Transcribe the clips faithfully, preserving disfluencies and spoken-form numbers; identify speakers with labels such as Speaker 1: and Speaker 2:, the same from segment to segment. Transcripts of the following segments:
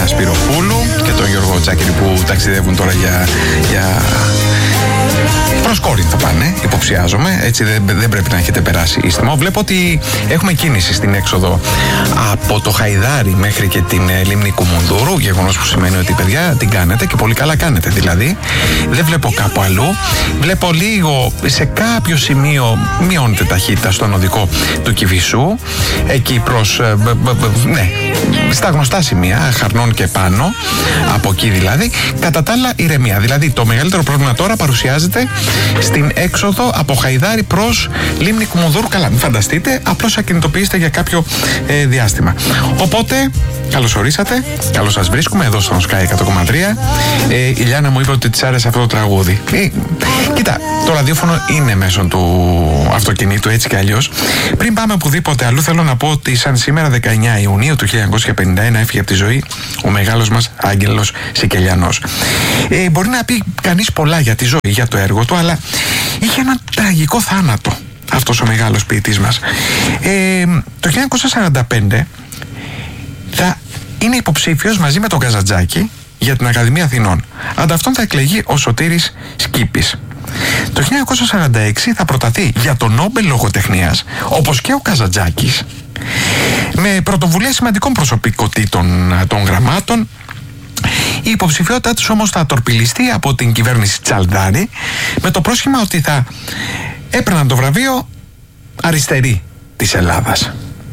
Speaker 1: Σπυροπούλου και τον Γιώργο Τσάκερη που ταξιδεύουν τώρα για, για... προς Κόρινθο πάνε, υποψιάζομαι. Έτσι δεν, δεν πρέπει να έχετε περάσει ίστιμο. Βλέπω ότι έχουμε κίνηση στην έξοδο από το Χαϊδάρι μέχρι και την ε, λίμνη Κουμουνδούρου. Γεγονός που σημαίνει ότι, παιδιά, την κάνετε και πολύ καλά κάνετε. Δηλαδή, δεν βλέπω κάπου αλλού. Βλέπω λίγο σε κάποιο σημείο μειώνεται ταχύτητα στον οδικό του Κηφισού. Εκεί προς, ε, μπ, μπ, μπ, ναι, στα γνωστά σημεία, Χαρνών και πάνω. Από εκεί δηλαδή. Κατά τα άλλα, ηρεμία. Δηλαδή, το μεγαλύτερο πρόβλημα τώρα παρουσιάζεται στην έξοδο από Χαϊδάρι προς λίμνη Κουμουνδούρου. Καλά, μην φανταστείτε, απλώς ακινητοποιήστε για κάποιο ε, διάστημα. Οπότε, καλώς ορίσατε, καλώς σας βρίσκουμε εδώ στον Sky εκατό κόμμα τρία. Ε, η Λιάννα μου είπε ότι της άρεσε αυτό το τραγούδι. Ε, κοίτα, το ραδιόφωνο είναι μέσω του αυτοκινήτου, έτσι κι αλλιώς. Πριν πάμε οπουδήποτε αλλού, θέλω να πω ότι σαν σήμερα δεκαεννιά Ιουνίου του χίλια εννιακόσια πενήντα ένα έφυγε από τη ζωή ο μεγάλος μας Άγγελος Σικελιανός. Ε, μπορεί να πει κανείς πολλά για τη ζωή, για το έργο του, αλλά είχε ένα τραγικό θάνατο αυτός ο μεγάλος ποιητής μας. Ε, το χίλια εννιακόσια σαράντα πέντε θα είναι υποψήφιος μαζί με τον Καζαντζάκη για την Ακαδημία Αθηνών. Ανταυτόν θα εκλεγεί ο Σωτήρης Σκήπης. Το χίλια εννιακόσια σαράντα έξι θα προταθεί για τον Νόμπελ Λογοτεχνίας, όπως και ο Καζαντζάκης, με πρωτοβουλία σημαντικών προσωπικότητων των γραμμάτων. Η υποψηφιότητά τους όμως θα τορπιλιστεί από την κυβέρνηση Τσαλδάρη με το πρόσχημα ότι θα έπαιρναν το βραβείο αριστεροί της Ελλάδας.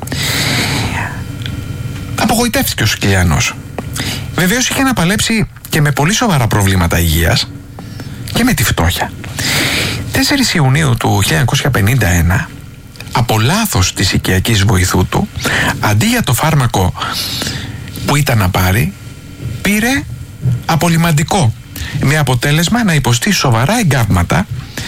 Speaker 1: Απογοητεύτηκε ο Σικελιανός. Βεβαίως είχε να παλέψει και με πολύ σοβαρά προβλήματα υγείας και με τη φτώχεια. τέσσερις Ιουνίου του χίλια εννιακόσια πενήντα ένα, από λάθος της οικιακής βοηθού του, αντί για το φάρμακο που ήταν να πάρει, πήρε απολυμαντικό, με αποτέλεσμα να υποστεί σοβαρά εγκάβματα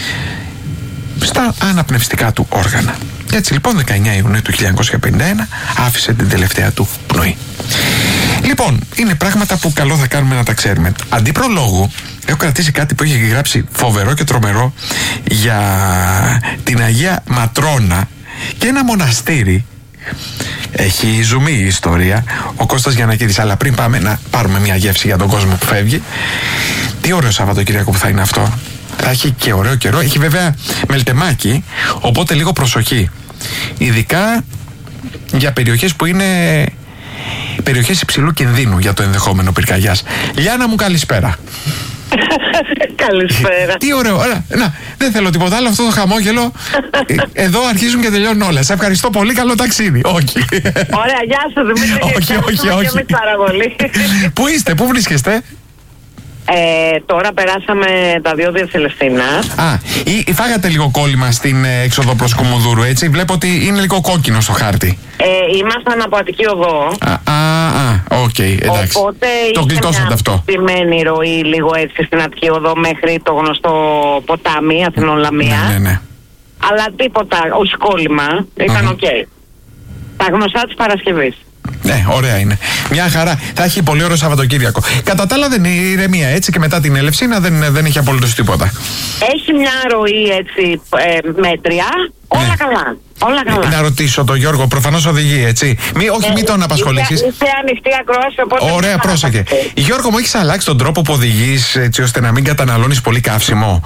Speaker 1: στα αναπνευστικά του όργανα. Έτσι λοιπόν δεκαεννιά Ιουνίου του χίλια εννιακόσια πενήντα ένα άφησε την τελευταία του πνοή. Λοιπόν, είναι πράγματα που καλό θα κάνουμε να τα ξέρουμε. Αντί προλόγου, έχω κρατήσει κάτι που έχει γράψει φοβερό και τρομερό για την Αγία Ματρόνα και ένα μοναστήρι. Έχει ζουμί η ιστορία. Ο Κώστας Γιαννακίδης. Αλλά πριν πάμε να πάρουμε μια γεύση για τον κόσμο που φεύγει. Τι ωραίο Σαββατοκύριακο που θα είναι αυτό. Θα έχει και ωραίο καιρό. Έχει βέβαια μελτεμάκι, οπότε λίγο προσοχή. Ειδικά για περιοχές που είναι περιοχές υψηλού κινδύνου για το ενδεχόμενο πυρκαγιάς. Λιάννα μου, καλησπέρα.
Speaker 2: Καλησπέρα.
Speaker 1: Τι ωραίο. Ωραία. Να, δεν θέλω τίποτα άλλο. Αυτό το χαμόγελο. Εδώ αρχίζουν και τελειώνουν όλα. Σε ευχαριστώ πολύ. Καλό ταξίδι. Όχι.
Speaker 2: Ωραία, γεια σας.
Speaker 1: Όχι, όχι, όχι. Πού είστε, πού βρίσκεστε?
Speaker 2: Ε, τώρα περάσαμε τα διόδια Σελεστίνας.
Speaker 1: Α, ή, ή φάγατε λίγο κόλλημα στην ε, έξοδο προς Κουμουνδούρου, έτσι. Βλέπω ότι είναι λίγο κόκκινο στο χάρτη.
Speaker 2: Ε, ήμασταν από Αττική Οδό.
Speaker 1: Α, α, α, οκ, okay, εντάξει.
Speaker 2: Οπότε
Speaker 1: το γλιτώσατε αυτό.
Speaker 2: Είχαμε ροή λίγο έτσι στην Αττική Οδό μέχρι το γνωστό ποτάμι, Αθηνών Λαμία.
Speaker 1: Ναι, ναι, ναι.
Speaker 2: Αλλά τίποτα, όχι κόλλημα. Ήταν οκ. Okay. Τα γνωστά της Παρασκευής.
Speaker 1: Ναι, ωραία είναι. Μια χαρά. Θα έχει πολύ ωραίο Σαββατοκύριακο. Κατά τα άλλα δεν είναι ηρεμία, έτσι, και μετά την Ελευσίνα δεν, δεν έχει απολύτως τίποτα.
Speaker 2: Έχει μια ροή έτσι ε, μέτρια. Όλα ναι. καλά. Όλα καλά.
Speaker 1: Να ρωτήσω τον Γιώργο, προφανώς οδηγεί, έτσι. Μη, όχι, ε, μην τον απασχολήσεις.
Speaker 2: Είσαι ανοιχτή ακρόαση, οπότε.
Speaker 1: Ωραία, πρόσεχε. Γιώργο, μου έχεις αλλάξει τον τρόπο που οδηγείς, έτσι ώστε να μην καταναλώνεις πολύ καύσιμο?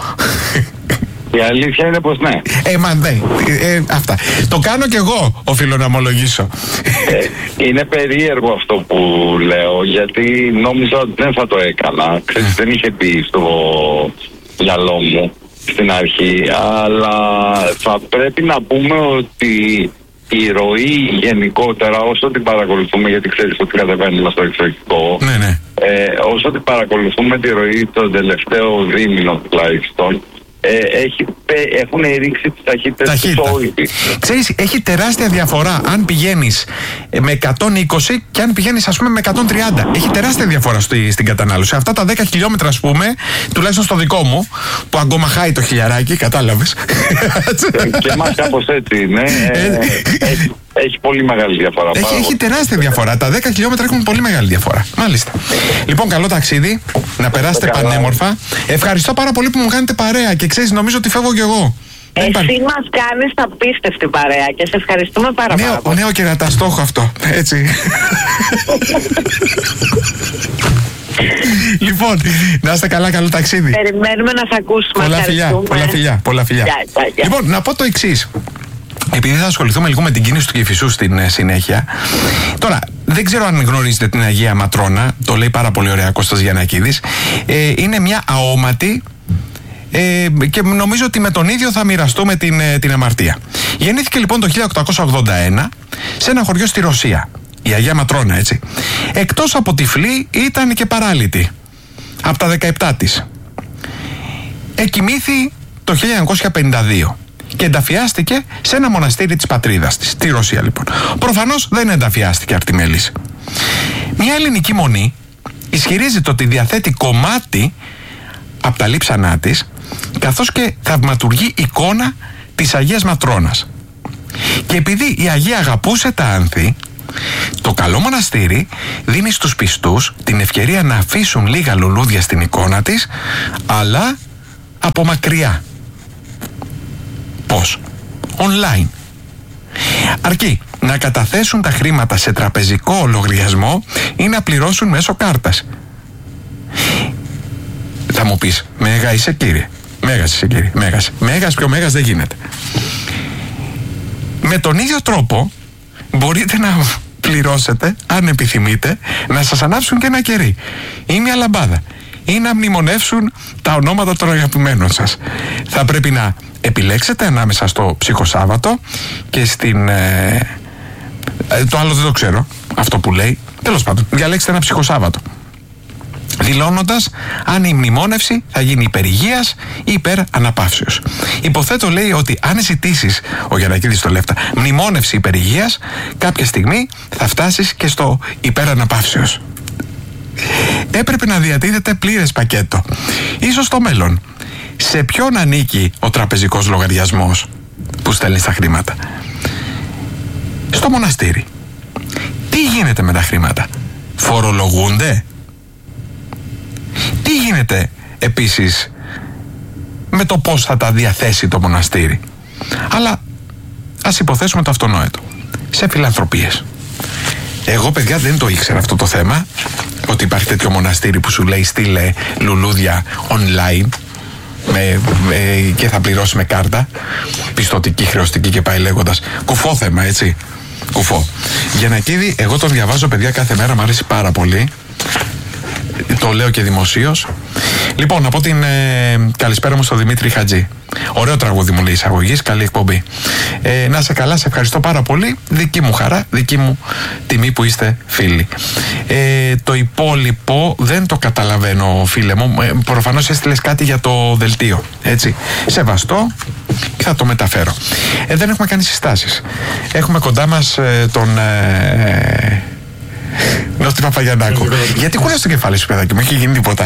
Speaker 3: Η αλήθεια είναι πως ναι.
Speaker 1: Ε, μα ναι. Ε, αυτά. Το κάνω κι εγώ, οφείλω να ομολογήσω.
Speaker 3: Ε, είναι περίεργο αυτό που λέω, γιατί νόμιζα ότι δεν θα το έκανα. Ξέρεις, δεν είχε μπει στο μυαλό μου στην αρχή. Αλλά θα πρέπει να πούμε ότι η ροή γενικότερα, όσο την παρακολουθούμε, γιατί ξέρεις ότι κατεβαίνουμε στο εξωτερικό,
Speaker 1: ναι, ναι.
Speaker 3: Ε, όσο την παρακολουθούμε τη ροή τον τελευταίο δίμηνο τουλάχιστον, Ε, έχει, έχουν ρίξει τις ταχύτητες του όλη.
Speaker 1: Ξέρεις, έχει τεράστια διαφορά αν πηγαίνεις με εκατόν είκοσι και αν πηγαίνεις, ας πούμε, με εκατόν τριάντα. Έχει τεράστια διαφορά στη, στην κατανάλωση. Αυτά τα δέκα χιλιόμετρα, ας πούμε, τουλάχιστον στο δικό μου, που αγκομαχάει το χιλιαράκι, κατάλαβες.
Speaker 3: Και εμάς κάπως έτσι, ναι. Ε, έχει, έχει πολύ μεγάλη διαφορά.
Speaker 1: Έχει, έχει τεράστια διαφορά. Τα δέκα χιλιόμετρα έχουν πολύ μεγάλη διαφορά. Μάλιστα. Λοιπόν, καλό ταξίδι. Να περάσετε πανέμορφα. Ευχαριστώ πάρα πολύ που μου κάνετε παρέα και ξέρεις, νομίζω ότι φεύγω κι εγώ.
Speaker 2: Εσύ μας κάνεις απίστευτη παρέα και σε ευχαριστούμε πάρα,
Speaker 1: νέο,
Speaker 2: πάρα πολύ.
Speaker 1: Νέο κεραταστόχο αυτό, έτσι. Λοιπόν, να είστε καλά, καλό ταξίδι.
Speaker 2: Περιμένουμε να σας ακούσουμε.
Speaker 1: Πολλά φιλιά, πολλά φιλιά, πολλά φιλιά.
Speaker 2: Γεια, γεια, γεια.
Speaker 1: Λοιπόν, να πω το εξής. Επειδή θα ασχοληθούμε λίγο με την κίνηση του Κηφισού στην ε, συνέχεια. Τώρα, δεν ξέρω αν γνωρίζετε την Αγία Ματρόνα, το λέει πάρα πολύ ωραία Κώστας Γιαννακίδης. Ε, είναι μια αόματη ε, και νομίζω ότι με τον ίδιο θα μοιραστούμε την, ε, την αμαρτία. Γεννήθηκε λοιπόν το χίλια οκτακόσια ογδόντα ένα σε ένα χωριό στη Ρωσία. Η Αγία Ματρόνα, έτσι. Εκτός από τυφλή ήταν και παράλυτη. Από τα δεκαεπτά της. Εκοιμήθη το χίλια εννιακόσια πενήντα δύο. Και ενταφιάστηκε σε ένα μοναστήρι της πατρίδας της, στη Ρωσία λοιπόν. Προφανώς δεν ενταφιάστηκε αρτιμέλης. Μια ελληνική μονή ισχυρίζεται ότι διαθέτει κομμάτι από τα λείψανά της, καθώς και θαυματουργή εικόνα της Αγίας Ματρώνας. Και επειδή η Αγία αγαπούσε τα άνθη, το καλό μοναστήρι δίνει στους πιστούς την ευκαιρία να αφήσουν λίγα λουλούδια στην εικόνα της, αλλά από μακριά. Πώς? Online. Αρκεί να καταθέσουν τα χρήματα σε τραπεζικό λογαριασμό ή να πληρώσουν μέσω κάρτας. Θα μου πεις, μέγα είσαι κύριε. Μέγας είσαι κύριε. Μέγας. Μέγας πιο μέγας δεν γίνεται. Με τον ίδιο τρόπο μπορείτε να πληρώσετε, αν επιθυμείτε, να σας ανάψουν και ένα κερί ή μια λαμπάδα ή να μνημονεύσουν τα ονόματα των αγαπημένων σας. Θα πρέπει να επιλέξετε ανάμεσα στο ψυχοσάββατο και στην... Ε, ε, το άλλο δεν το ξέρω, αυτό που λέει. Τέλος πάντων, διαλέξτε ένα ψυχοσάββατο, δηλώνοντας αν η μνημόνευση θα γίνει υπέρ υγείας ή υπέρ αναπαύσεως. Υποθέτω, λέει, ότι αν ζητήσεις, ο Γιαννακίδης το Λεύτα, μνημόνευση υπέρ υγείας, κάποια στιγμή θα φτάσεις και στο υπέρ αναπαύσεως. Έπρεπε να διατίθεται πλήρες πακέτο. Ίσως στο μέλλον. Σε ποιον ανήκει ο τραπεζικός λογαριασμός που στέλνει τα χρήματα? Στο μοναστήρι. Τι γίνεται με τα χρήματα? Φορολογούνται? Τι γίνεται επίσης με το πώς θα τα διαθέσει το μοναστήρι? Αλλά ας υποθέσουμε το αυτονόητο. Σε φιλανθρωπίες. Εγώ, παιδιά, δεν το ήξερα αυτό το θέμα, ότι υπάρχει τέτοιο μοναστήρι που σου λέει στείλε λουλούδια online με, με, και θα πληρώσει με κάρτα, πιστωτική, χρεωστική και πάει λέγοντας. Κουφό θέμα, έτσι. Κουφό. Γιαννακίδη, εγώ τον διαβάζω, παιδιά, κάθε μέρα, μου αρέσει πάρα πολύ. Το λέω και δημοσίως. Λοιπόν, από την ε, καλησπέρα μου στο Δημήτρη Χατζή. Ωραίο τραγούδι μου λέει εισαγωγής, καλή εκπομπή. Ε, να σε καλά, σε ευχαριστώ πάρα πολύ. Δική μου χαρά, δική μου τιμή που είστε φίλοι. Ε, το υπόλοιπο δεν το καταλαβαίνω, φίλε μου. Ε, προφανώς έστειλες κάτι για το δελτίο. Έτσι. Σεβαστό και θα το μεταφέρω. Ε, δεν έχουμε κάνει συστάσεις. Έχουμε κοντά μας ε, τον... Ε, Νότι Παπαγιαννάκο. Γιατί κουράζει το κεφάλι σου, παιδάκι μου, έχει γίνει τίποτα?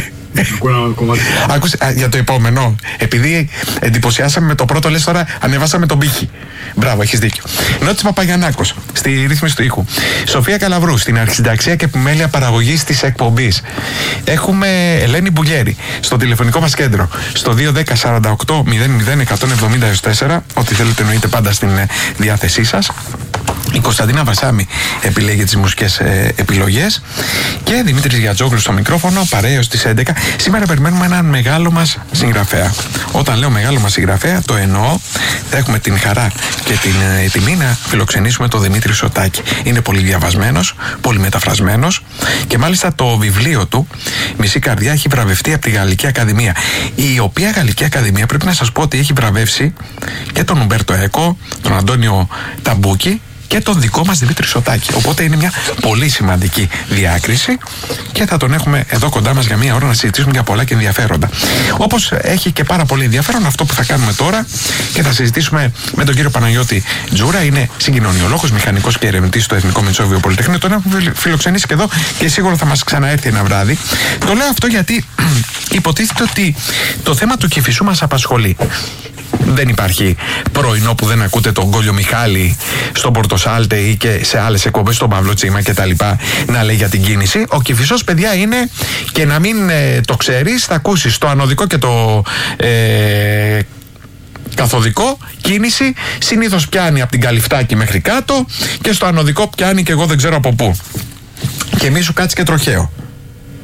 Speaker 1: Άκουσε, α, για το επόμενο. Επειδή εντυπωσιάσαμε με το πρώτο, λες τώρα ανεβάσαμε τον πύχη. Μπράβο, έχεις δίκιο. Νότης Παπαγιαννάκος στη ρύθμιση του ήχου. Σοφία Καλαβρού στην αρχισυνταξία και επιμέλεια παραγωγής της εκπομπής. Έχουμε Ελένη Μπουλιέρη στο τηλεφωνικό μας κέντρο στο δύο ένα μηδέν σαράντα οκτώ μηδέν μηδέν εκατόν εβδομήντα έως τέσσερα. Ό,τι θέλετε εννοείται πάντα στην διάθεσή σας. Η Κωνσταντίνα Βασάμι επιλέγει τις μουσικές ε, επιλογές και Δημήτρης Γιατζόγλου στο μικρόφωνο, παρέως στις έντεκα. Σήμερα περιμένουμε έναν μεγάλο μας συγγραφέα. Όταν λέω μεγάλο μας συγγραφέα, το εννοώ. Θα έχουμε την χαρά και την ε, τιμή να φιλοξενήσουμε τον Δημήτρη Σωτάκη. Είναι πολύ διαβασμένος, πολύ μεταφρασμένος και μάλιστα το βιβλίο του Μισή Καρδιά έχει βραβευτεί από τη Γαλλική Ακαδημία. Η οποία Γαλλική Ακαδημία, πρέπει να σας πω ότι έχει βραβεύσει και τον Ουμπέρτο Έκο, τον Αντώνιο Ταμπούκη και τον δικό μας Δημήτρη Σωτάκη. Οπότε είναι μια πολύ σημαντική διάκριση και θα τον έχουμε εδώ κοντά μας για μία ώρα να συζητήσουμε για πολλά και ενδιαφέροντα. Όπως έχει και πάρα πολύ ενδιαφέρον αυτό που θα κάνουμε τώρα και θα συζητήσουμε με τον κύριο Παναγιώτη Τζούρα. Είναι συγκοινωνιολόγος, μηχανικός και ερευνητής στο Εθνικό Μητσόβιο Πολυτεχνείο. Τον έχουμε φιλοξενήσει και εδώ και σίγουρα θα μας ξαναέρθει ένα βράδυ. Το λέω αυτό γιατί υποτίθεται ότι το θέμα του Κηφισού μας απασχολεί. Δεν υπάρχει πρωινό που δεν ακούτε τον Κόλλιο Μιχάλη στον Πορτοσάλτε ή και σε άλλες εκπομπές, στον Παύλο Τσίμα και τα λοιπά, να λέει για την κίνηση. Ο Κηφισός, παιδιά, είναι, και να μην ε, το ξέρεις, θα ακούσεις το ανωδικό και το ε, καθοδικό κίνηση. Συνήθως πιάνει από την Καλυφτάκη μέχρι κάτω και στο ανωδικό πιάνει και εγώ δεν ξέρω από πού. Και μη σου κάτσει και τροχαίο.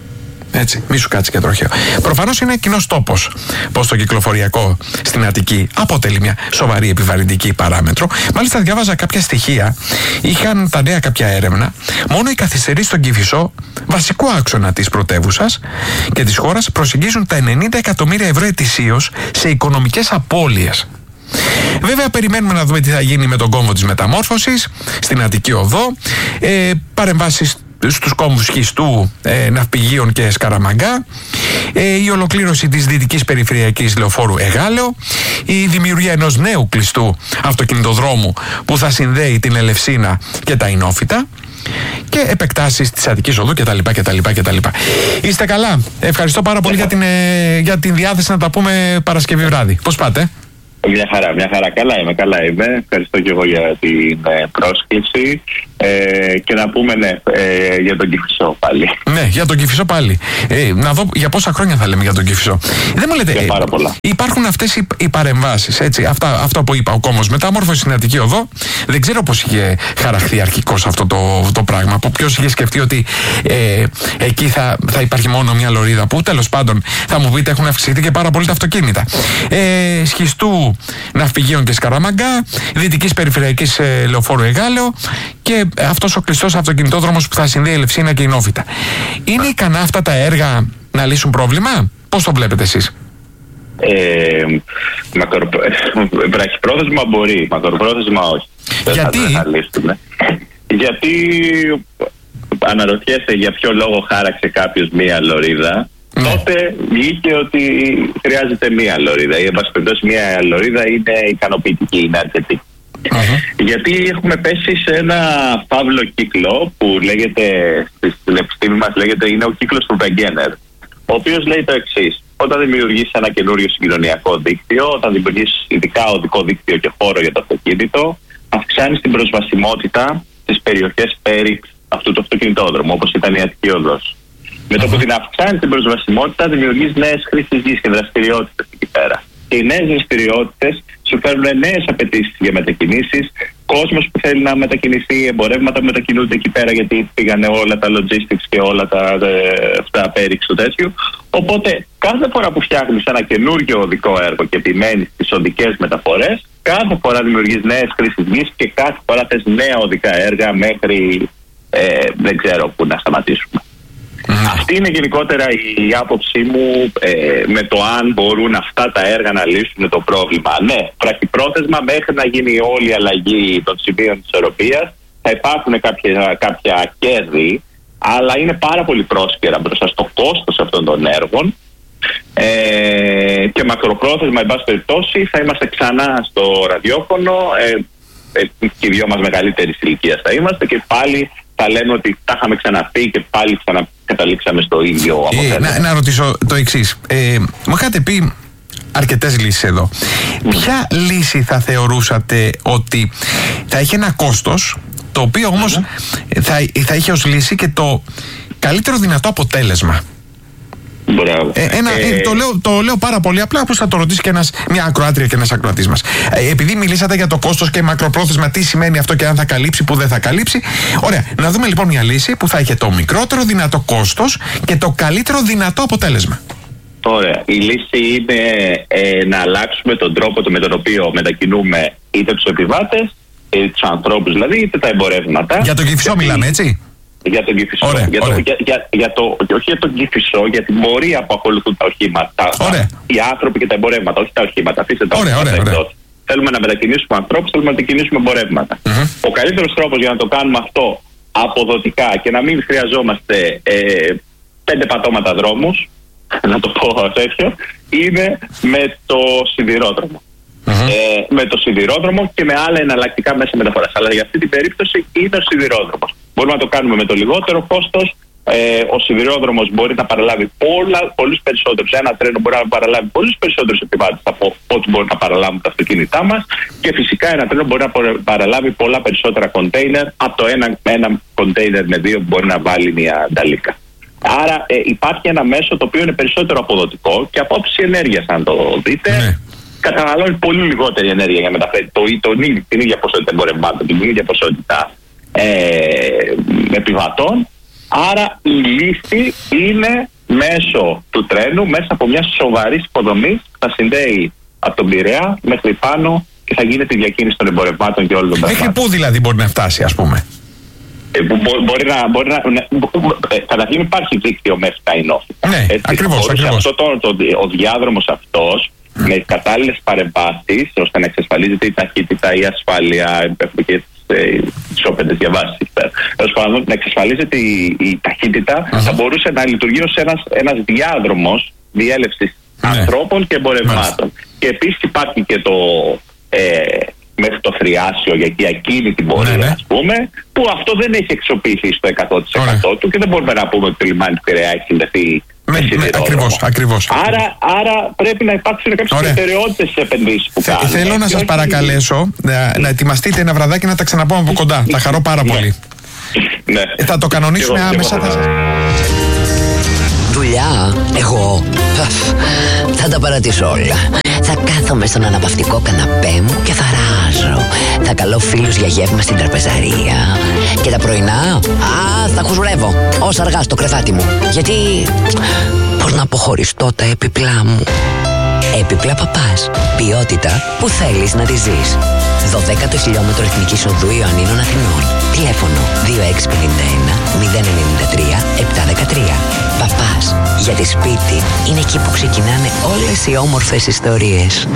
Speaker 1: Έτσι, μη σου κάτσει και τροχαίο. Προφανώς είναι κοινός τόπος πως το κυκλοφοριακό στην Αττική αποτελεί μια σοβαρή επιβαρυντική παράμετρο. Μάλιστα, διάβαζα κάποια στοιχεία. Είχαν τα νέα κάποια έρευνα. Μόνο οι καθυστερήσεις στον Κηφισό, βασικό άξονα της πρωτεύουσας και της χώρας, προσεγγίζουν τα ενενήντα εκατομμύρια ευρώ ετησίως σε οικονομικές απώλειες. Βέβαια, περιμένουμε να δούμε τι θα γίνει με τον κόμβο της μεταμόρφωσης στην Αττική Οδό, ε, παρεμβάσεις στους κόμβους Χιστού, ε, Ναυπηγείων και Σκαραμαγκά, ε, η ολοκλήρωση της δυτικής περιφερειακής λεωφόρου Εγάλεο, η δημιουργία ενός νέου κλειστού αυτοκινητοδρόμου που θα συνδέει την Ελευσίνα και τα Ινόφυτα και επεκτάσεις της Αττικής Οδού κτλ. κτλ, κτλ. Είστε καλά. Ευχαριστώ πάρα πολύ για την, ε, για την διάθεση να τα πούμε Παρασκευή βράδυ. Πώς πάτε?
Speaker 3: Μια χαρά, μια χαρά. Καλά είμαι, καλά είμαι. Ευχαριστώ και εγώ για την ε, πρόσκληση. Ε, και να πούμε ναι, ε, για τον Κηφισό πάλι.
Speaker 1: Ναι, για τον Κηφισό πάλι. Ε, να δω για πόσα χρόνια θα λέμε για τον Κηφισό. Δεν μου λέτε.
Speaker 3: Για πάρα πολλά.
Speaker 1: Ε, υπάρχουν αυτές οι, οι παρεμβάσεις. Έτσι, αυτά, αυτό που είπα, ο κόμβος μεταμόρφωση στην Αττική Οδό. Δεν ξέρω πώς είχε χαραχθεί αρχικώς αυτό το, το πράγμα. Ποιος είχε σκεφτεί ότι ε, εκεί θα, θα υπάρχει μόνο μια λωρίδα, που τέλος πάντων θα μου πείτε έχουν αυξηθεί και πάρα πολύ τα αυτοκίνητα. Ε, Σχιστού, Ναυπηγείων και Σκαραμαγκά, Δυτικής Περιφερειακής ε, Λεωφόρου Εγάλεο και αυτός ο κλειστός αυτοκινητόδρομος που θα συνδέει Ελευσίνα και Ινόφυτα. Είναι ικανά αυτά τα έργα να λύσουν πρόβλημα? Πώς το βλέπετε εσείς?
Speaker 3: Ε, μακρο... Βραχυπρόθεσμα μπορεί, μακροπρόθεσμα όχι.
Speaker 1: Γιατί?
Speaker 3: Θα, θα λύσουν, γιατί αναρωτιέσαι για ποιο λόγο χάραξε κάποιος μία λωρίδα. Ναι. Τότε βγήκε ότι χρειάζεται μία λωρίδα. Η εν πάση περιπτώσει μία λωρίδα είναι ικανοποιητική, είναι αρκετή. Uh-huh. Γιατί έχουμε πέσει σε ένα φαύλο κύκλο που λέγεται, στην επιστήμη μας λέγεται, είναι ο κύκλος του Wegener, ο οποίος λέει το εξής: όταν δημιουργείς ένα καινούριο συγκοινωνιακό δίκτυο, όταν δημιουργείς ειδικά οδικό δίκτυο και χώρο για το αυτοκίνητο, αυξάνεις την προσβασιμότητα στις περιοχές πέρι αυτού του αυτοκινητόδρομου, όπως ήταν η Αττική Οδός. Με το που την αυξάνεις την προσβασιμότητα, δημιουργείς νέες χρήσεις γης και δραστηριότητες εκεί πέρα. Και οι νέες δραστηριότητες σου φέρνουν νέες απαιτήσεις για μετακινήσεις. Κόσμος που θέλει να μετακινηθεί, εμπορεύματα που μετακινούνται εκεί πέρα, γιατί πήγανε όλα τα logistics και όλα τα αυτά πέριξ του τέτοιου. Οπότε, κάθε φορά που φτιάχνεις ένα καινούργιο οδικό έργο και επιμένεις στις οδικές μεταφορές, κάθε φορά δημιουργείς νέες χρήσεις γης και κάθε φορά θες νέα οδικά έργα μέχρι ε, δεν ξέρω πού να σταματήσουμε. Mm. Αυτή είναι γενικότερα η άποψή μου ε, με το αν μπορούν αυτά τα έργα να λύσουν το πρόβλημα. Ναι, βραχυπρόθεσμα μέχρι να γίνει όλη η αλλαγή των σημείων της ισορροπίας θα υπάρχουν κάποια, κάποια κέρδη, αλλά είναι πάρα πολύ πρόσκαιρα μπροστά στο κόστος αυτών των έργων. Ε, και μακροπρόθεσμα, εν πάση περιπτώσει, θα είμαστε ξανά στο ραδιόφωνο. Ε, ε, και οι δυο μας μεγαλύτερης ηλικίας θα είμαστε και πάλι θα λέμε ότι τα είχαμε ξαναπεί και πάλι ξανακαταλήξαμε στο ίδιο αποτέλεσμα. Ε,
Speaker 1: να, να ρωτήσω το εξής. Ε, μου είχατε πει αρκετές λύσεις εδώ. Mm. Ποια λύση θα θεωρούσατε ότι θα είχε ένα κόστος, το οποίο όμως mm. θα, θα είχε ως λύση και το καλύτερο δυνατό αποτέλεσμα?
Speaker 3: Ε,
Speaker 1: ένα, ε, το, λέω, το λέω πάρα πολύ απλά, όπως θα το ρωτήσει και ένας, μια ακροάτρια και ένας ακροατής μας. Ε, επειδή μιλήσατε για το κόστος και μακροπρόθεσμα, τι σημαίνει αυτό και αν θα καλύψει, που δεν θα καλύψει. Ωραία, να δούμε λοιπόν μια λύση που θα είχε το μικρότερο δυνατό κόστος και το καλύτερο δυνατό αποτέλεσμα.
Speaker 3: Ωραία. Η λύση είναι ε, να αλλάξουμε τον τρόπο με τον οποίο μετακινούμε είτε τους επιβάτες, είτε τους ανθρώπους δηλαδή, είτε τα εμπορεύματα.
Speaker 1: Για τον Κηφισό μιλάμε, έτσι?
Speaker 3: Για τον Κηφισό.
Speaker 1: Ωραία,
Speaker 3: για,
Speaker 1: ωραία.
Speaker 3: Το, για, για, για το, όχι για τον Κηφισό, για την πορεία που ακολουθούν τα οχήματα.
Speaker 1: Ωραία.
Speaker 3: Οι άνθρωποι και τα εμπορεύματα, όχι τα οχήματα. Αφήστε τα
Speaker 1: ωραία,
Speaker 3: οχήματα.
Speaker 1: Ωραία, ωραία.
Speaker 3: Θέλουμε να μετακινήσουμε ανθρώπους, θέλουμε να μετακινήσουμε εμπορεύματα. Mm-hmm. Ο καλύτερος τρόπος για να το κάνουμε αυτό αποδοτικά και να μην χρειαζόμαστε ε, πέντε πατώματα δρόμους, να το πω τέτοιο, είναι με το σιδηρόδρομο. Mm-hmm. Ε, με το σιδηρόδρομο και με άλλα εναλλακτικά μέσα μεταφοράς. Αλλά για αυτή την περίπτωση είναι ο σιδηρόδρομος. Μπορούμε να το κάνουμε με το λιγότερο κόστος. Ε, ο σιδηρόδρομος μπορεί να παραλάβει πολλά, πολλούς περισσότερους. Ένα τρένο μπορεί να παραλάβει πολλούς περισσότερους επιβάτες από ό,τι μπορεί να παραλάβουν τα αυτοκίνητά μας. Και φυσικά ένα τρένο μπορεί να παραλάβει πολλά περισσότερα κοντέινερ από το ένα, ένα κοντέινερ με δύο που μπορεί να βάλει μια νταλίκα. Άρα ε, υπάρχει ένα μέσο το οποίο είναι περισσότερο αποδοτικό και από άποψη ενέργειας, αν το δείτε. Ναι. Καταναλώνει πολύ λιγότερη ενέργεια για να μεταφέρει το, το, την ίδια ποσότητα εμπορευμάτων, την ίδια ποσότητα ε, επιβατών. Άρα η λύση είναι μέσω του τρένου, μέσα από μια σοβαρή υποδομή, θα συνδέει από τον Πειραιά μέχρι πάνω και θα γίνεται η διακίνηση των εμπορευμάτων και όλων των πραγμάτων.
Speaker 1: Μέχρι πού δηλαδή μπορεί να φτάσει, ας πούμε?
Speaker 3: Ε, μπο, μπορεί να, μπορεί να, ε, καταρχήν υπάρχει δίκτυο μέχρι τα Ινόφυτα.
Speaker 1: Ναι, ακριβώς, ακριβώς.
Speaker 3: Αυτό το, το, ο διάδρομος αυτός mm. με κατάλληλες παρεμβάσεις ώστε να εξασφαλίζεται η ταχύτητα, η ασφάλεια, υπάρχουν και τις όπεντες διαβάσεις. Τέλος πάντων, να εξασφαλίζεται η, η ταχύτητα mm-hmm. θα μπορούσε να λειτουργεί ως ένας, ένας διάδρομος διέλευσης mm. ανθρώπων και εμπορευμάτων. Mm. Και επίσης υπάρχει και το ε, μέχρι το Θριάσιο για εκεί ακίνητη πορεία, ναι, ναι. ας πούμε, που αυτό δεν έχει εξοπλιστεί στο εκατό τοις εκατό του και δεν μπορούμε να πούμε ότι το λιμάνι του Πειραιά έχει συνδεθεί με σιδηρόδρομο. Ακριβώς, ακριβώς. Άρα, άρα πρέπει να υπάρξουν κάποιες προτεραιότητες στις επενδύσεις που κάνουμε.
Speaker 1: Θέλω να σας παρακαλέσω να, να ετοιμαστείτε ένα βραδάκι να τα ξαναπούμε από κοντά. Θα χαρώ πάρα πολύ.
Speaker 3: Ναι.
Speaker 1: Θα το κανονίσουμε άμεσα.
Speaker 4: Δουλειά, εγώ θα τα παρατήσω όλα. Θα κάθομαι στον αναπαυτικό καναπέ μου και θα ράζω. Θα καλώ φίλους για γεύμα στην τραπεζαρία. Και τα πρωινά, α, θα χουζουρεύω ως αργά στο κρεβάτι μου. Γιατί, πώς να αποχωριστώ τα έπιπλά μου. Έπιπλα Παπάς. Ποιότητα που θέλεις να τη ζεις. δωδέκατο χιλιόμετρο Εθνικής Οδού Ιωαννίνων Αθηνών. Τηλέφωνο δύο έξι πέντε ένα μηδέν εννιά τρία επτά ένα τρία. Παπάς. Γιατί σπίτι είναι εκεί που ξεκινάνε όλες οι όμορφες ιστορίες.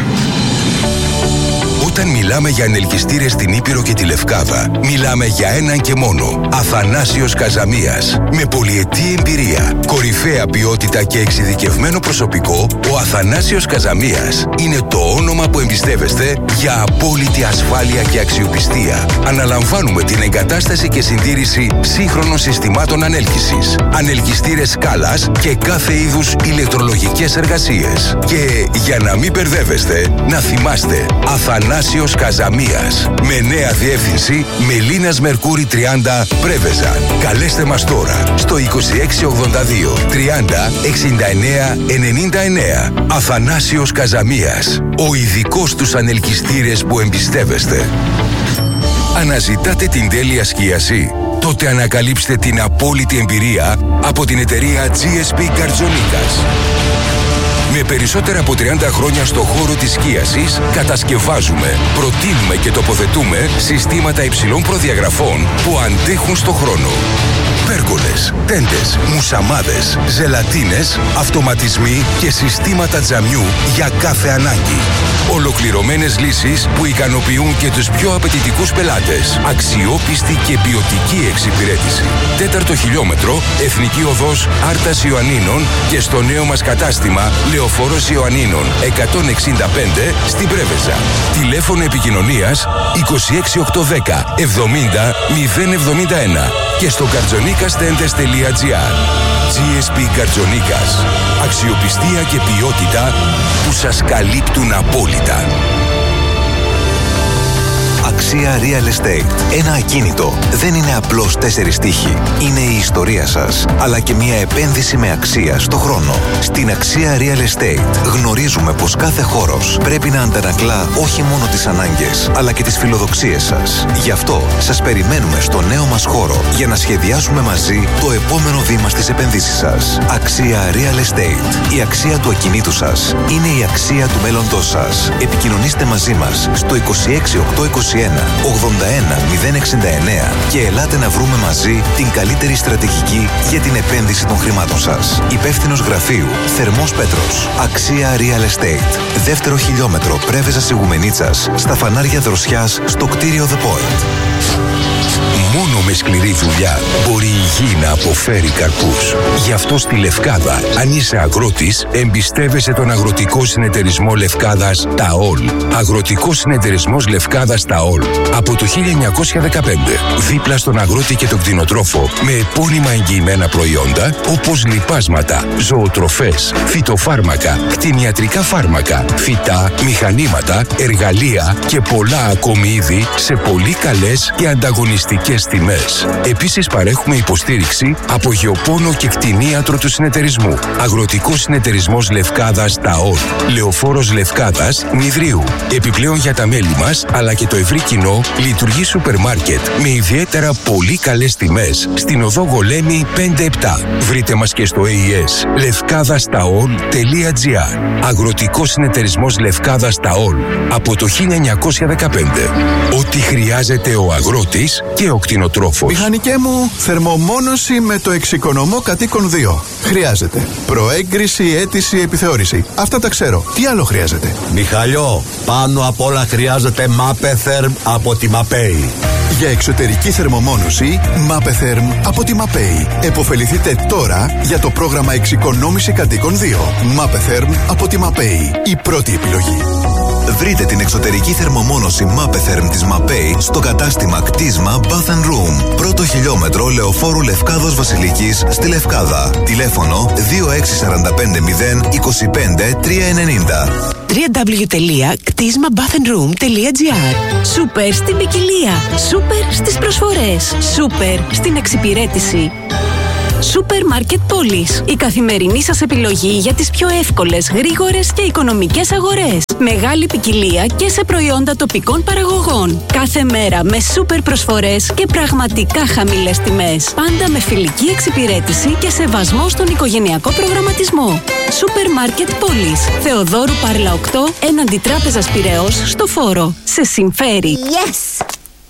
Speaker 5: Όταν μιλάμε για ανελκυστήρες στην Ήπειρο και τη Λευκάδα, μιλάμε για έναν και μόνο. Αθανάσιος Καζαμίας. Με πολυετή εμπειρία, κορυφαία ποιότητα και εξειδικευμένο προσωπικό, ο Αθανάσιος Καζαμίας είναι το όνομα που εμπιστεύεστε για απόλυτη ασφάλεια και αξιοπιστία. Αναλαμβάνουμε την εγκατάσταση και συντήρηση σύγχρονων συστημάτων ανέλκυσης, ανελκυστήρες σκάλας και κάθε είδους ηλεκτρολογικές εργασίες. Και για να μην μπερδεύεστε, να θυμάστε, Αθανάσιος Καζαμίας. Με νέα διεύθυνση Μελίνας Μερκούρη τριάντα Πρέβεζαν. Καλέστε μας τώρα στο είκοσι έξι ογδόντα δύο τριάντα εξήντα εννέα ενενήντα εννέα. Αθανάσιος Καζαμίας. Ο ειδικός στους ανελκυστήρες που εμπιστεύεστε. Αναζητάτε την τέλεια σκίαση? Τότε ανακαλύψτε την απόλυτη εμπειρία από την εταιρεία τζι ες πι Καρτζονίκας. Με περισσότερα από τριάντα χρόνια στο χώρο της σκίασης, κατασκευάζουμε, προτείνουμε και τοποθετούμε συστήματα υψηλών προδιαγραφών που αντέχουν στο χρόνο. Πέργολες, τέντες, μουσαμάδες, ζελατίνες, αυτοματισμοί και συστήματα τζαμιού για κάθε ανάγκη. Ολοκληρωμένες λύσεις που ικανοποιούν και τους πιο απαιτητικούς πελάτες. Αξιόπιστη και ποιοτική εξυπηρέτηση. Τέταρτο χιλιόμετρο, Εθνική Οδός Άρτας Ιωαννίνων και στο νέο μας κατάστημα Λεωφόρος Ιωαννίνων εκατόν εξήντα πέντε στην Πρέβεζα. Τηλέφωνο επικοινωνίας είκοσι έξι οκτακόσια δέκα εβδομήντα μηδέν εβδομήντα ένα και στο καρτζονίκας τέντες τελεία τζι άρ. τζι ες πι Καρτζονίκας. Αξιοπιστία και ποιότητα που σας καλύπτουν απόλυτα.
Speaker 6: Αξία Real Estate. Ένα ακίνητο δεν είναι απλώς τέσσερις τοίχοι. Είναι η ιστορία σας, αλλά και μια επένδυση με αξία στο χρόνο. Στην Αξία Real Estate γνωρίζουμε πως κάθε χώρος πρέπει να αντανακλά όχι μόνο τις ανάγκες, αλλά και τις φιλοδοξίες σας. Γι' αυτό σας περιμένουμε στο νέο μας χώρο για να σχεδιάσουμε μαζί το επόμενο βήμα στις επενδύσεις σας. Αξία Real Estate. Η αξία του ακινήτου σας είναι η αξία του μέλλοντός σας. Επικοινωνήστε μαζί μας στο είκοσι έξι οκτακόσια είκοσι ένα ογδόντα ένα μηδέν εξήντα εννέα και ελάτε να βρούμε μαζί την καλύτερη στρατηγική για την επένδυση των χρημάτων σας. Υπεύθυνος γραφείου Θερμός Πέτρος. Αξία Real Estate. Δεύτερο χιλιόμετρο Πρέβεζας Ιγουμενίτσας στα φανάρια Δροσιάς στο κτίριο The Point.
Speaker 5: Μόνο με σκληρή δουλειά μπορεί η γη να αποφέρει καρπούς. Γι' αυτό στη Λευκάδα, αν είσαι αγρότης, εμπιστεύεσαι τον Αγροτικό Συνεταιρισμό Λευκάδας ΤΑΟΛ. Αγροτικός Συνεταιρισμός Λευκάδας ΤΑΟΛ. Από το χίλια εννιακόσια δεκαπέντε. Δίπλα στον αγρότη και τον κτηνοτρόφο. Με επώνυμα εγγυημένα προϊόντα όπως λιπάσματα, ζωοτροφές, φυτοφάρμακα, κτηνιατρικά φάρμακα, φυτά, μηχανήματα, εργαλεία και πολλά ακόμη είδη σε πολύ καλές και ανταγωνιστικές τιμές. τιμές. Επίσης παρέχουμε υποστήριξη από γεωπόνο και κτηνίατρο του συνεταιρισμού. Αγροτικός συνεταιρισμός Λευκάδας ΤΑΟΛ. Λεωφόρος Λευκάδας Νηδρίου. Επιπλέον για τα μέλη μας αλλά και το ευρύ κοινό λειτουργεί σούπερ μάρκετ με ιδιαίτερα πολύ καλές τιμές στην οδό Γολέμη πέντε επτά. Βρείτε μας και στο έι ες λευκάδας ταόλ τελεία τζι άρ. Αγροτικός συνεταιρισμός Λευκάδας ΤΑΟΛ από το χίλια εννιακόσια δεκαπέντε. Ό,τι χρειάζεται ο αγρότης και ο κτηνοτρόφος.
Speaker 7: Μηχανικέ μου, θερμομόνωση με το εξοικονομώ κατοίκον δύο. Χρειάζεται προέγκριση, αίτηση, επιθεώρηση. Αυτά τα ξέρω. Τι άλλο χρειάζεται?
Speaker 8: Μιχαλιό, πάνω απ' όλα χρειάζεται Mapetherm από τη Mapei.
Speaker 7: Για εξωτερική θερμομόνωση, Mapetherm από τη Mapei. Εποφεληθείτε τώρα για το πρόγραμμα εξοικονόμηση κατοίκων δύο. Mapetherm από τη Mapei. Η πρώτη επιλογή.
Speaker 6: Βρείτε την εξωτερική θερμομόνωση Mapetherm της Mapei στο κατάστημα κτίσμα Bath and Room. Πρώτο χιλιόμετρο Λεωφόρου Λευκάδος Βασιλικής στη Λευκάδα. Τηλέφωνο δύο έξι τέσσερα πέντε μηδέν δύο πέντε τρία εννιά μηδέν.
Speaker 9: double-u double-u double-u τελεία κτίσμα bath and room τελεία τζι άρ. Σούπερ στην ποικιλία. Σούπερ στις προσφορές. Σούπερ στην εξυπηρέτηση. Σούπερ Μάρκετ Πόλης. Η καθημερινή σας επιλογή για τις πιο εύκολες, γρήγορες και οικονομικές αγορές. Μεγάλη ποικιλία και σε προϊόντα τοπικών παραγωγών. Κάθε μέρα με σούπερ προσφορές και πραγματικά χαμηλές τιμές. Πάντα με φιλική εξυπηρέτηση και σεβασμό στον οικογενειακό προγραμματισμό. Σούπερ Μάρκετ Πόλης. Θεοδόρου Πάρλα οκτώ, έναντι Τράπεζας Πειραιώς, στο Φόρο. Σε συμφέρει.
Speaker 10: Yes!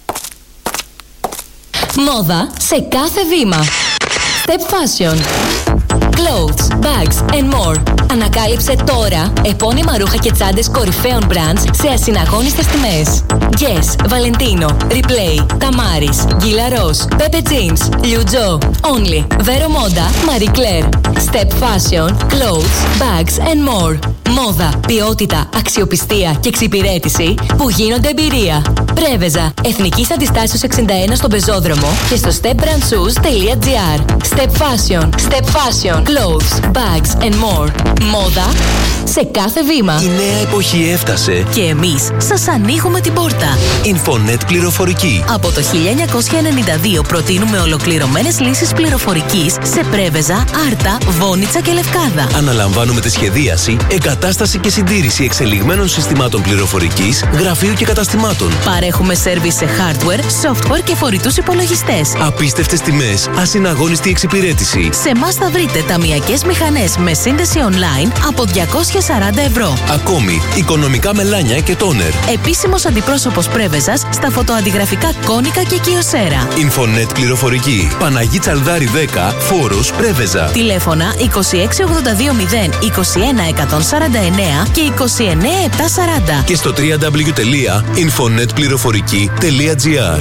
Speaker 10: Μόδα σε κάθε βήμα. Step Fashion. Clothes, bags and more. Ανακάλυψε τώρα επώνυμα ρούχα και τσάντες κορυφαίων brands σε ασυναγώνιστες τιμές. Guess, Valentino, Replay, Tamaris, Gilaros, Pepe Jeans, Liu Jo, Only, Vero Moda, Marie Claire. Step Fashion, Clothes, bags and more. Μόδα, ποιότητα, αξιοπιστία και εξυπηρέτηση που γίνονται εμπειρία. Πρέβεζα, Εθνικής Αντιστάσεως εξήντα ένα στον Πεζόδρομο και στο step brand shoes τελεία τζι άρ. Step Fashion, Step Fashion, Clothes, bags and more. Μόδα σε κάθε βήμα.
Speaker 11: Η νέα εποχή έφτασε
Speaker 9: και εμείς σας ανοίγουμε την πόρτα.
Speaker 11: Infonet Πληροφορική.
Speaker 9: Από το χίλια εννιακόσια ενενήντα δύο προτείνουμε ολοκληρωμένες λύσεις πληροφορικής σε Πρέβεζα, Άρτα, Βόνιτσα και Λευκάδα.
Speaker 11: Αναλαμβάνουμε τη σχεδίαση, εγκατάσταση και συντήρηση εξελιγμένων συστημάτων πληροφορικής, γραφείου και καταστημάτων.
Speaker 9: Παρέχουμε σέρβις σε hardware, software και φορητούς υπολογιστές.
Speaker 11: Απίστευτες τιμές, ασυναγώνιστη εξυπηρέτηση.
Speaker 9: Σε εμάς θα βρείτε ταμειακές μηχανές με σύνδεση online από διακόσια σαράντα ευρώ.
Speaker 11: Ακόμη, οικονομικά μελάνια και τόνερ.
Speaker 9: Επίσημος αντιπρόσωπος Πρέβεζας στα φωτοαντιγραφικά Κόνικα και Κιοσέρα.
Speaker 11: Infonet Πληροφορική. Παναγί Τσαλδάρη δέκα, Φόρος, Πρέβεζα.
Speaker 9: Τηλέφωνα είκοσι έξι ογδόντα δύο μηδέν είκοσι ένα εκατόν σαράντα εννέα και είκοσι εννέα επτακόσια σαράντα.
Speaker 11: Και στο double-u double-u double-u τελεία infonet πληροφορική τελεία τζι άρ.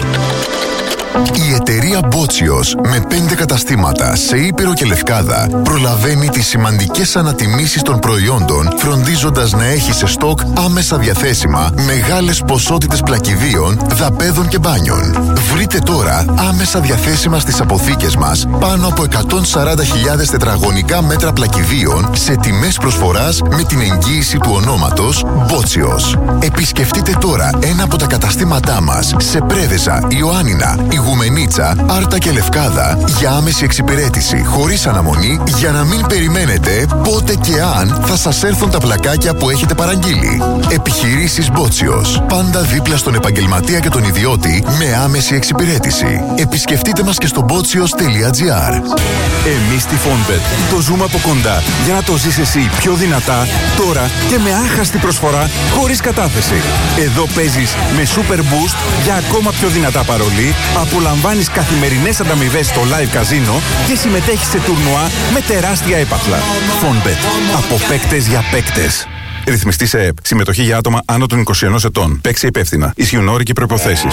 Speaker 12: Η εταιρεία Μπότσιος με πέντε καταστήματα σε Ήπειρο και Λευκάδα προλαβαίνει τις σημαντικές ανατιμήσεις των προϊόντων, φροντίζοντας να έχει σε στόκ άμεσα διαθέσιμα μεγάλες ποσότητες πλακιδίων, δαπέδων και μπάνιων. Βρείτε τώρα άμεσα διαθέσιμα στις αποθήκες μας πάνω από εκατόν σαράντα χιλιάδες τετραγωνικά μέτρα πλακιδίων σε τιμές προσφοράς με την εγγύηση του ονόματος Μπότσιος. Επισκεφτείτε τώρα ένα από τα καταστήματά μας σε Πρέβεζα, Ιωάννινα, Ιγουμενίτσα, Άρτα και Λευκάδα για άμεση εξυπηρέτηση χωρίς αναμονή, για να μην περιμένετε πότε και αν θα σας έρθουν τα πλακάκια που έχετε παραγγείλει. Επιχειρήσεις Μπότσιος. Πάντα δίπλα στον επαγγελματία και τον ιδιώτη με άμεση εξυπηρέτηση. Επισκεφτείτε μας και στο μπότσιος τελεία τζι άρ.
Speaker 13: Εμείς στη Fonbet το ζούμε από κοντά για να το ζεις εσύ πιο δυνατά, τώρα και με άχαστη προσφορά χωρίς κατάθεση. Εδώ παίζεις με Super Boost για ακόμα πιο δυνατά παρολί, απολαμβάνεις καθημερινές ανταμοιβές στο live καζίνο και συμμετέχεις σε τουρνουά με τεράστια έπαθλα. Fonbet. Από παίκτες για παίκτες. Ρυθμιστή σε ΕΕΠ. Συμμετοχή για άτομα άνω των είκοσι ενός ετών. Παίξε υπεύθυνα. Ισχύουν όροι και προϋποθέσεις.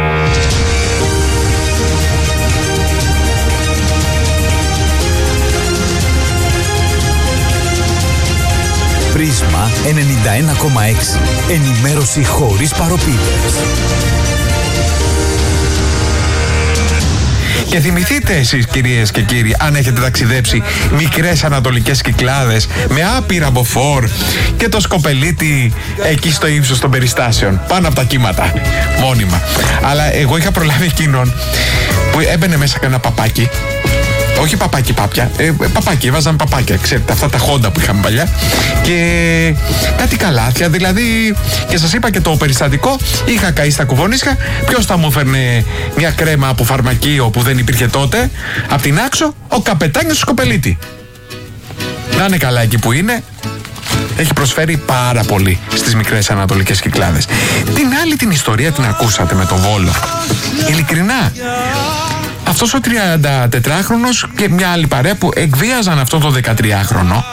Speaker 14: Πρίσμα ενενήντα ένα κόμμα έξι. Ενημέρωση χωρίς παροπίδες.
Speaker 1: Και θυμηθείτε εσείς, κυρίες και κύριοι, αν έχετε ταξιδέψει μικρές ανατολικές Κυκλάδες με άπειρα μποφόρ και το Σκοπελίτη εκεί στο ύψος των Περιστάσεων, πάνω από τα κύματα, μόνιμα. Αλλά εγώ είχα προλάβει εκείνον που έμπαινε μέσα κανένα παπάκι. Όχι παπάκι πάπια, ε, παπάκι, έβαζαν παπάκια, ξέρετε, αυτά τα Honda που είχαμε παλιά. Και κάτι καλάθια, δηλαδή. Και σας είπα και το περιστατικό, είχα καεί στα κουβονίσια. Ποιος θα μου έφερνε μια κρέμα από φαρμακείο που δεν υπήρχε τότε? Απ' την Άξο, ο καπετάνιος του Σκοπελίτη. Να είναι καλά εκεί που είναι. Έχει προσφέρει πάρα πολύ στις μικρές ανατολικές Κυκλάδες. Την άλλη την ιστορία την ακούσατε με το Βόλο. Ειλικρινά. Αυτός ο τριαντατετράχρονος και μια άλλη παρέα που εκβίαζαν αυτό το δεκατριάχρονο,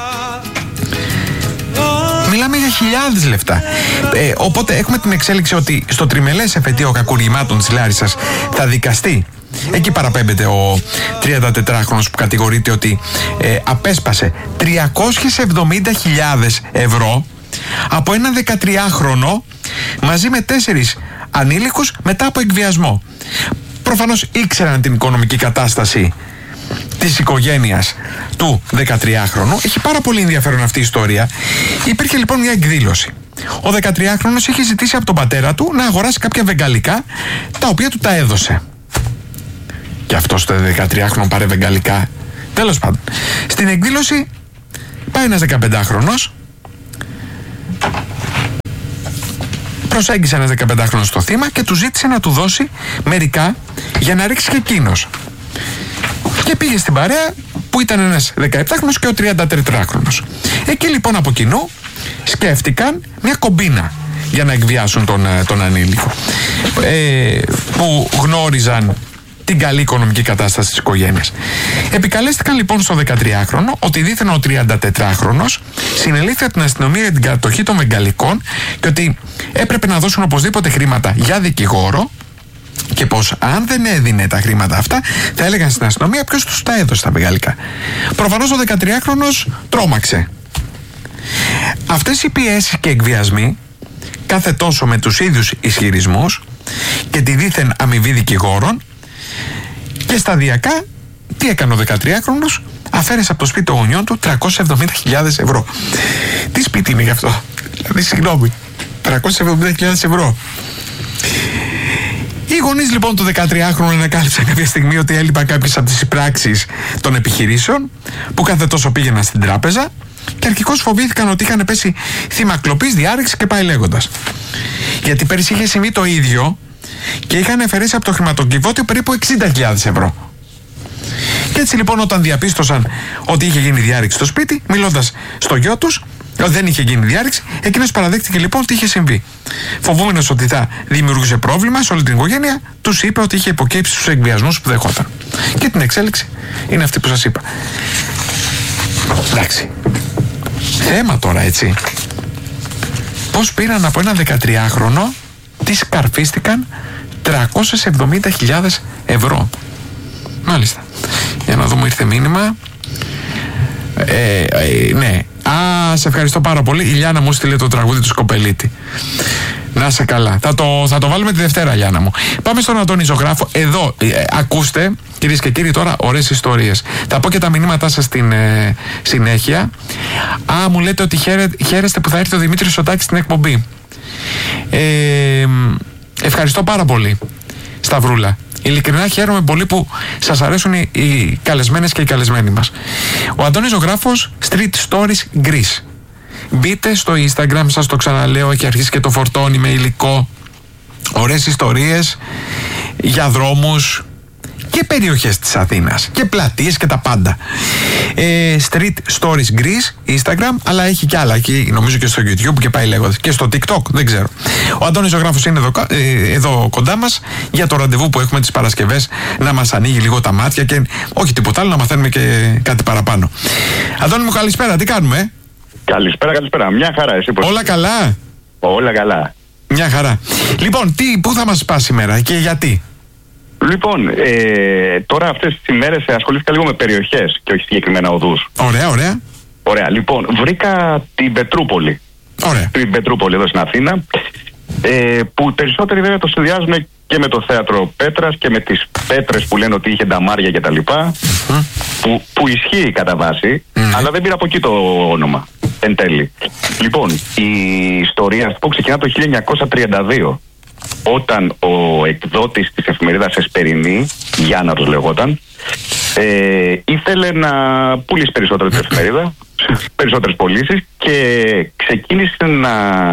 Speaker 1: μιλάμε για χιλιάδες λεφτά. Ε, οπότε έχουμε την εξέλιξη ότι στο τριμελές εφετείο κακουργημάτων της Λάρισσας θα δικαστεί. Εκεί παραπέμπεται ο τριαντατετράχρονος που κατηγορείται ότι ε, απέσπασε τριακόσιες εβδομήντα χιλιάδες ευρώ από ένα δεκατριάχρονο μαζί με τέσσερις ανήλικους μετά από εκβιασμό. Προφανώς ήξεραν την οικονομική κατάσταση της οικογένειας του δεκατριάχρονου. Έχει πάρα πολύ ενδιαφέρον αυτή η ιστορία. Υπήρχε λοιπόν μια εκδήλωση. Ο δεκατριάχρονος είχε ζητήσει από τον πατέρα του να αγοράσει κάποια βεγγαλικά, τα οποία του τα έδωσε. Και αυτός το δεκατριάχρονο πάρε βεγγαλικά. Τέλος πάντων, στην εκδήλωση πάει ένας δεκαπεντάχρονος, προσέγγισε ένας δεκαπεντάχρονος στο θύμα και του ζήτησε να του δώσει μερικά για να ρίξει και εκείνος. Και πήγε στην παρέα που ήταν ένας δεκαεπτάχρονος και ο τριαντατετράχρονος. Εκεί λοιπόν από κοινού σκέφτηκαν μια κομπίνα για να εκβιάσουν τον, τον ανήλικο, ε, που γνώριζαν την καλή οικονομική κατάσταση της οικογένειας. Επικαλέστηκαν λοιπόν στο δεκατριάχρονο ότι δήθεν ο τριαντατετράχρονος συνελήφθη από την αστυνομία για την κατοχή των βεγγαλικών και ότι έπρεπε να δώσουν οπωσδήποτε χρήματα για δικηγόρο και πως αν δεν έδινε τα χρήματα αυτά θα έλεγαν στην αστυνομία ποιος τους τα έδωσε τα βεγγαλικά. Προφανώς ο δεκατριάχρονος τρόμαξε. Αυτές οι πιέσεις και εκβιασμοί κάθε τόσο με τους ίδιους ισχυρισμούς και τη δήθεν αμοιβή δικηγόρων, και σταδιακά τι έκανε ο δεκατριάχρονος? Αφαίρεσε από το σπίτι των γονιών του τριακόσιες εβδομήντα χιλιάδες ευρώ. Τι σπίτι είναι γι' αυτό? Δηλαδή, συγγνώμη, τριακόσιες εβδομήντα χιλιάδες ευρώ. Οι γονείς λοιπόν του δεκατριάχρονου ανακάλυψαν κάποια στιγμή ότι έλειπαν κάποιες από τις πράξεις των επιχειρήσεων που κάθε τόσο πήγαιναν στην τράπεζα και αρχικώς φοβήθηκαν ότι είχαν πέσει θύμα κλοπής, διάρρηξης και πάει λέγοντας. Γιατί πέρυσι είχε συμβεί το ίδιο και είχαν αφαιρέσει από το χρηματοκιβώτιο περίπου εξήντα χιλιάδες ευρώ. Και έτσι λοιπόν όταν διαπίστωσαν ότι είχε γίνει διάρρηξη στο σπίτι, μιλώντας στο γιο τους, ότι δεν είχε γίνει διάρρηξη, εκείνος παραδέχτηκε λοιπόν ότι είχε συμβεί. Φοβούμενος ότι θα δημιουργούσε πρόβλημα σε όλη την οικογένεια, τους είπε ότι είχε υποκύψει στους εκβιασμούς που δεχόταν. Και την εξέλιξη είναι αυτή που σας είπα. Εντάξει. Θέμα τώρα, έτσι. Πώς πήραν από ένα δεκατριάχρονο, τι σκαρφίστηκαν τριακόσιες εβδομήντα χιλιάδες ευρώ. Μάλιστα. Για να δούμε, ήρθε μήνυμα. Ε, ε, ναι. Α, σε ευχαριστώ πάρα πολύ. Η Λιάννα μου στείλε το τραγούδι του Σκοπελίτη. Να σε καλά. Θα το, θα το βάλουμε τη Δευτέρα, Λιάννα μου. Πάμε στον Αντώνη Ζωγράφο. Εδώ, ε, ακούστε, κυρίες και κύριοι, τώρα ωραίες ιστορίες. Θα πω και τα μηνύματά σας στην ε, συνέχεια. Α, μου λέτε ότι χαίρε, χαίρεστε που θα έρθει ο Δημήτρης Σωτάκης στην εκπομπή. Ε, ευχαριστώ πάρα πολύ, Σταυρούλα. Ειλικρινά χαίρομαι πολύ που σας αρέσουν οι, οι καλεσμένες και οι καλεσμένοι μας. Ο Αντώνης Ζωγράφος, Street Stories Greece. Μπείτε στο Instagram, σας το ξαναλέω, έχει αρχίσει και το φορτώνει με υλικό. Ωραίες ιστορίες για δρόμους και περιοχές της Αθήνας και πλατείες και τα πάντα. ε, Street Stories Greece Instagram, αλλά έχει και άλλα εκεί, νομίζω και στο YouTube και πάει λέγοντας, και στο TikTok, δεν ξέρω. Ο Αντώνης Ζωγράφος είναι εδώ, ε, εδώ κοντά μας για το ραντεβού που έχουμε τις Παρασκευές, να μας ανοίγει λίγο τα μάτια και όχι τίποτα άλλο, να μαθαίνουμε και κάτι παραπάνω. Αντώνη μου, καλησπέρα, τι κάνουμε? Ε?
Speaker 3: Καλησπέρα, καλησπέρα, μια χαρά, εσύ πώς?
Speaker 1: Όλα καλά?
Speaker 3: Όλα καλά.
Speaker 1: Μια χαρά. Λοιπόν, τι, πού θα μας πας σήμερα και γιατί?
Speaker 3: Λοιπόν, ε, τώρα αυτές τις ημέρες ασχολήθηκα λίγο με περιοχές και όχι συγκεκριμένα οδούς.
Speaker 1: Ωραία, ωραία.
Speaker 3: Ωραία, λοιπόν, βρήκα την Πετρούπολη.
Speaker 1: Ωραία.
Speaker 3: Την Πετρούπολη εδώ στην Αθήνα. Ε, που περισσότεροι βέβαια το συνδυάζουν και με το θέατρο Πέτρας και με τις πέτρες που λένε ότι είχε νταμάρια κτλ. Mm. Που, που ισχύει κατά βάση, mm. αλλά δεν πήρα από εκεί το όνομα εν τέλει. Λοιπόν, η ιστορία που ξεκινά το χίλια εννιακόσια τριάντα δύο, όταν ο εκδότης της εφημερίδας Εσπερινή, Γιάνναρος λεγόταν, ε, ήθελε να πουλήσει περισσότερο την εφημερίδα, περισσότερες πωλήσεις, και ξεκίνησε να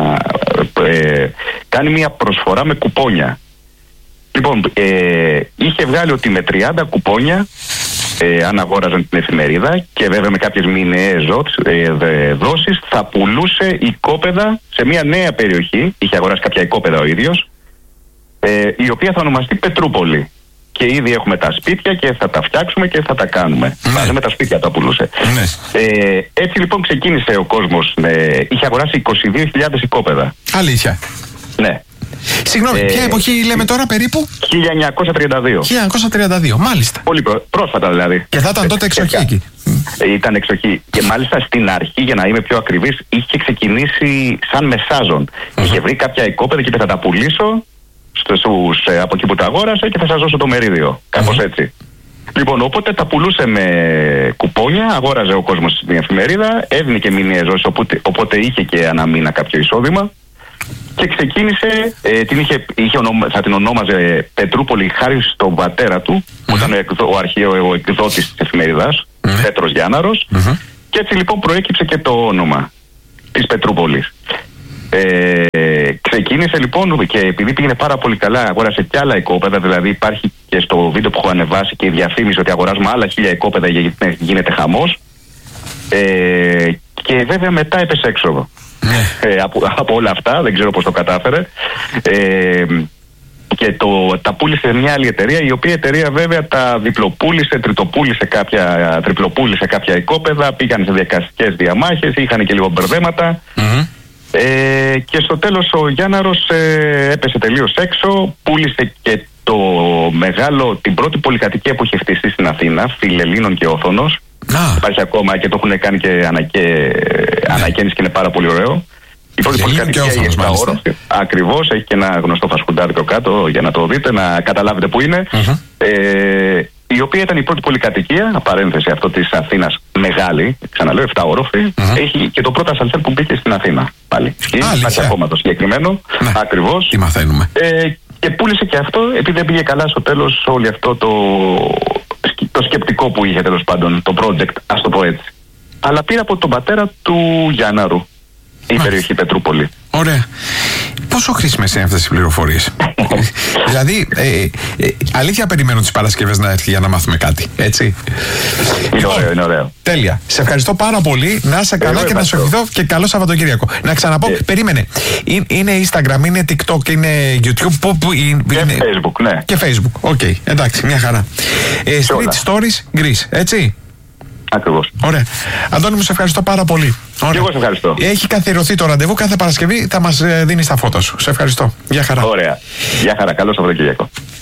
Speaker 3: ε, κάνει μια προσφορά με κουπόνια. Λοιπόν, ε, είχε βγάλει ότι με τριάντα κουπόνια ε, αν αγόραζαν την εφημερίδα και βέβαια με κάποιες μηνιαίες ε, δόσεις θα πουλούσε οικόπεδα σε μια νέα περιοχή. Είχε αγοράσει κάποια οικόπεδα ο ίδιος, ε, η οποία θα ονομαστεί Πετρούπολη. Και ήδη έχουμε τα σπίτια και θα τα φτιάξουμε και θα τα κάνουμε. Ναι. Μαζί με τα σπίτια τα πουλούσε. Ναι. Ε, έτσι λοιπόν ξεκίνησε ο κόσμος. Ε, είχε αγοράσει είκοσι δύο χιλιάδες οικόπεδα.
Speaker 1: Αλήθεια?
Speaker 3: Ναι.
Speaker 1: Συγγνώμη, ε, ποια εποχή λέμε τώρα περίπου?
Speaker 3: χίλια εννιακόσια τριάντα δύο.
Speaker 1: χίλια εννιακόσια τριάντα δύο, μάλιστα.
Speaker 3: Πολύ πρό, πρόσφατα δηλαδή.
Speaker 1: Και θα ήταν τότε εξοχή εκεί.
Speaker 3: Ε, ήταν εξοχή. Και μάλιστα στην αρχή, για να είμαι πιο ακριβής, είχε ξεκινήσει σαν μεσάζον. Uh-huh. Είχε βρει κάποια οικόπεδα και είπε θα τα πουλήσω στους, ε, από εκεί που τα αγόρασε και θα σας δώσω το μερίδιο. Κάπως uh-huh. έτσι. Λοιπόν, οπότε τα πουλούσε με κουπόνια, αγόραζε ο κόσμος στην εφημερίδα, έδινε και μηνιαίες δόσεις, οπότε, οπότε είχε και ένα μήνα κάποιο εισόδημα. Και ξεκίνησε, ε, την είχε, είχε ονομα, θα την ονόμαζε Πετρούπολη χάρη στον πατέρα του, mm-hmm. που ήταν ο, ο αρχαίο εκδότης της εφημερίδας, mm-hmm. Πέτρος Γιάνναρος, mm-hmm. και έτσι λοιπόν προέκυψε και το όνομα της Πετρούπολης. Ε, ξεκίνησε λοιπόν και επειδή πήγαινε πάρα πολύ καλά, αγόρασε και άλλα οικόπεδα, δηλαδή υπάρχει και στο βίντεο που έχω ανεβάσει και η διαφήμιση ότι αγοράζουμε άλλα χίλια οικόπεδα γιατί γίνεται χαμός. Ε, και βέβαια μετά έπεσε έξοδο. Ε, από, από όλα αυτά, δεν ξέρω πώς το κατάφερε, ε, και το, τα πούλησε σε μια άλλη εταιρεία, η οποία εταιρεία βέβαια τα διπλοπούλησε, τριτοπούλησε κάποια, τριπλοπούλησε κάποια οικόπεδα, πήγαν σε διακαστικές διαμάχες, είχαν και λίγο μπερδέματα, mm-hmm. ε, και στο τέλος ο Γιάνναρος ε, έπεσε τελείως έξω, πούλησε και το μεγάλο, την πρώτη πολυκατοικία που είχε χτιστεί στην Αθήνα, Φιλελλήνων και Όθωνος. Ah. Υπάρχει ακόμα και το έχουν κάνει και ανακέ... yeah. ανακαίνιση και είναι πάρα πολύ ωραίο. Η πρώτη πολυκατοικία η επτάωροφη. Ακριβώς, έχει και ένα γνωστό φασκουντάρικο κάτω για να το δείτε, να καταλάβετε που είναι. Mm-hmm. Ε, η οποία ήταν η πρώτη πολυκατοικία, παρένθεση αυτό της Αθήνας, μεγάλη, ξαναλέω, επτάωροφη. Mm-hmm. Έχει και το πρώτο ασανσέρ που μπήκε στην Αθήνα. Πάλι. Ah, υπάρχει ακόμα το συγκεκριμένο. Ναι. Ακριβώς.
Speaker 1: Τι μαθαίνουμε.
Speaker 3: Ε, και πούλησε και αυτό, επειδή δεν πήγε καλά στο τέλος όλο αυτό το. το σκεπτικό που είχε τέλος πάντων, το project, ας το πω έτσι. Αλλά πήρα από τον πατέρα του Γιάνναρου, η περιοχή Πετρούπολη.
Speaker 1: Ωραία. Πόσο χρήσιμες είναι αυτές οι πληροφορίες? Δηλαδή, ε, ε, αλήθεια περιμένω τις Παρασκευές να έρθει για να μάθουμε κάτι, έτσι?
Speaker 3: Είναι λοιπόν, ωραίο, είναι ωραίο.
Speaker 1: Τέλεια. Σε ευχαριστώ πάρα πολύ. Να είσαι καλά και να σου ευχηθώ και καλό Σαββατοκύριακο. Να ξαναπώ, ε, περίμενε. Είναι Instagram, είναι TikTok, είναι YouTube. Που, που, είναι,
Speaker 3: και είναι, Facebook, ναι.
Speaker 1: Και Facebook. Οκ, okay, εντάξει, μια χαρά. Ε, Street Stories Greece, έτσι?
Speaker 3: Ακριβώς.
Speaker 1: Ωραία. Αντώνη μου, σε ευχαριστώ πάρα πολύ.
Speaker 3: Ωραία. Και εγώ σε ευχαριστώ.
Speaker 1: Έχει καθιερωθεί το ραντεβού, κάθε Παρασκευή θα μας δίνεις τα φώτα σου. Σε ευχαριστώ. Γεια χαρά.
Speaker 3: Ωραία. Γεια χαρά. Καλό Σαββατοκύριακο.